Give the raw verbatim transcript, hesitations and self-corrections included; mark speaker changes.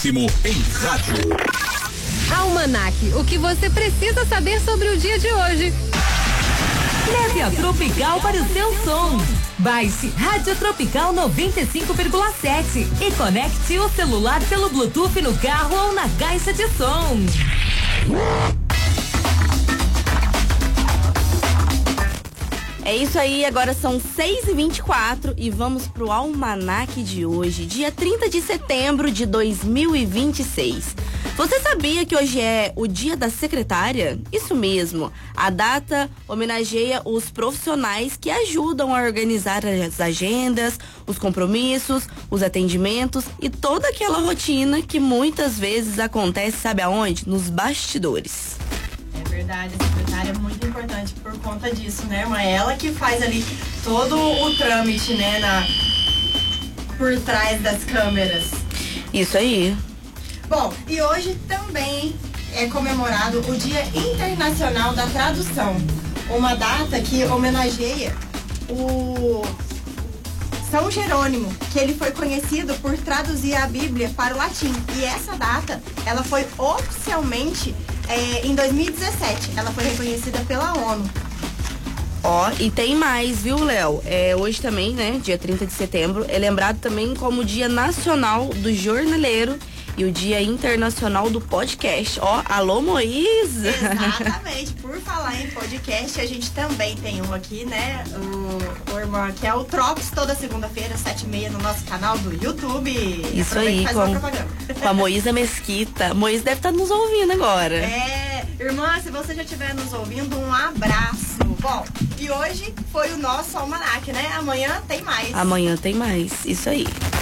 Speaker 1: máximo em rádio.
Speaker 2: Almanac, o que você precisa saber sobre o dia de hoje.
Speaker 3: Leve a Tropical para o seu som. Baixe Rádio Tropical noventa e cinco vírgula sete e conecte o celular pelo Bluetooth no carro ou na caixa de som.
Speaker 4: É isso aí, agora são seis e vinte e quatro e vamos pro Almanac de hoje, dia trinta de setembro de dois mil e vinte e seis. Você sabia que hoje é o Dia da Secretária? Isso mesmo, a data homenageia os profissionais que ajudam a organizar as agendas, os compromissos, os atendimentos e toda aquela rotina que muitas vezes acontece, sabe aonde? Nos bastidores.
Speaker 5: É verdade, a secretária é muito importante por conta disso, né, irmã? É ela que faz ali todo o trâmite, né, na, por trás das câmeras.
Speaker 4: Isso aí.
Speaker 5: Bom, e hoje também é comemorado o Dia Internacional da Tradução, uma data que homenageia o São Jerônimo, que ele foi conhecido por traduzir a Bíblia para o latim. E essa data, ela foi oficialmente é, em dois mil e dezessete, ela foi reconhecida pela ONU.
Speaker 4: Ó, e tem mais, viu, Léo? É, hoje também, né, dia trinta de setembro, é lembrado também como Dia Nacional do Jornaleiro e o Dia Internacional do Podcast. Ó, alô, Moís!
Speaker 5: Exatamente. Por falar em podcast, a gente também tem um aqui, né? O, o irmão, que é o Trops, toda segunda-feira, sete e meia, no nosso canal do YouTube.
Speaker 4: Isso aí, com, com a Moísa Mesquita. Moís deve estar nos ouvindo agora.
Speaker 5: É, irmã, se você já estiver nos ouvindo, um abraço. Bom, e hoje foi o nosso almanac, né? Amanhã tem mais.
Speaker 4: Amanhã tem mais, isso aí.